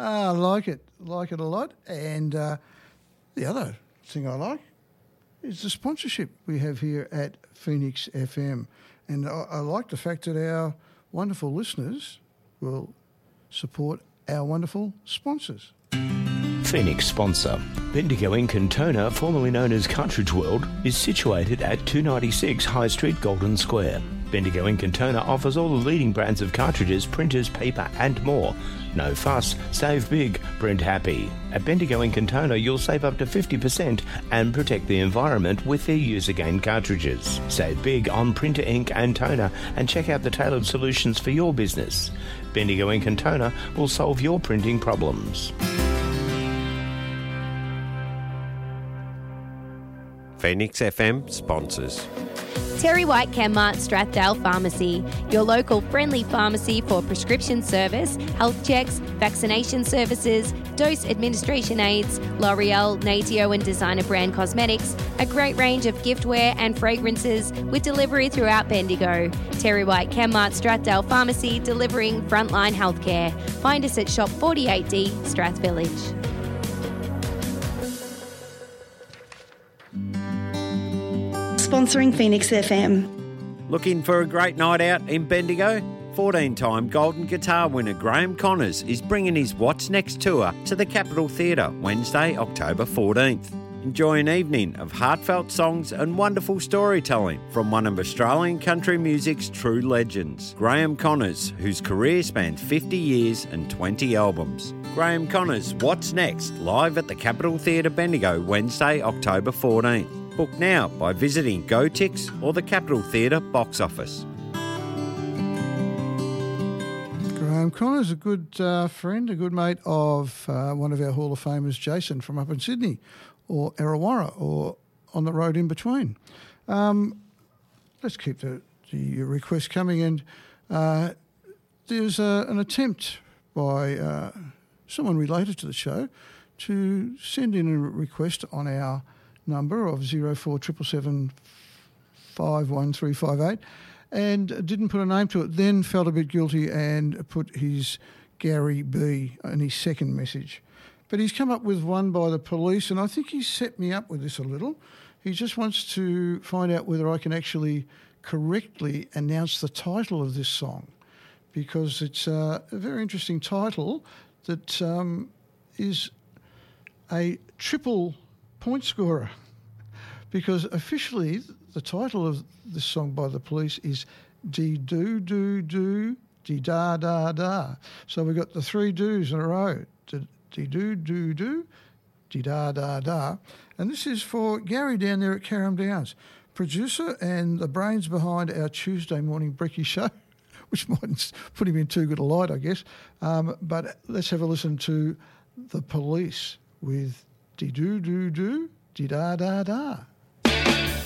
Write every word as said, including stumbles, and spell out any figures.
I like it, like it a lot. And uh, the other thing I like is the sponsorship we have here at Phoenix F M. And I, I like the fact that our wonderful listeners will support our wonderful sponsors. Phoenix sponsor. Bendigo Ink and Toner, formerly known as Cartridge World, is situated at two ninety-six High Street, Golden Square. Bendigo Ink and Toner offers all the leading brands of cartridges, printers, paper and more. No fuss, save big, print happy. At Bendigo Ink and Toner you'll save up to fifty percent and protect the environment with their Use Again cartridges. Save big on printer ink and toner and check out the tailored solutions for your business. Bendigo Ink and Toner will solve your printing problems. Phoenix F M sponsors. Terry White Chemmart Strathdale Pharmacy, your local friendly pharmacy for prescription service, health checks, vaccination services, dose administration aids, L'Oreal, Natio and designer brand cosmetics, a great range of giftware and fragrances with delivery throughout Bendigo. Terry White Chemmart Strathdale Pharmacy, delivering frontline healthcare. Find us at Shop forty-eight D, Strath Village. Sponsoring Phoenix F M. Looking for a great night out in Bendigo? fourteen-time Golden Guitar winner Graham Connors is bringing his What's Next tour to the Capitol Theatre Wednesday, October fourteenth. Enjoy an evening of heartfelt songs and wonderful storytelling from one of Australian country music's true legends, Graham Connors, whose career spans fifty years and twenty albums. Graham Connors' What's Next, live at the Capitol Theatre Bendigo Wednesday, October fourteenth. Book now by visiting GoTix or the Capitol Theatre box office. Graham Connor's a good uh, friend, a good mate of uh, one of our Hall of Famers, Jason, from up in Sydney, or Errawara, or on the road in between. Um, let's keep the, the request coming. And uh, there's a, an attempt by uh, someone related to the show to send in a request on our number of zero four seven seven five one three five eight, and didn't put a name to it, then felt a bit guilty and put his Gary B in his second message. But he's come up with one by the Police, and I think he's set me up with this a little. He just wants to find out whether I can actually correctly announce the title of this song, because it's uh, a very interesting title that um, is a triple point scorer, because officially the title of this song by the Police is Dee Do Do Do Dee Da Da Da. So we've got the three do's in a row. Dee Do Do Do Dee Da Da Da. And this is for Gary down there at Carrum Downs, producer and the brains behind our Tuesday morning brekkie show, which mightn't put him in too good a light, I guess. Um, but let's have a listen to the Police with Dee Do Do Do Dee Da Da Da.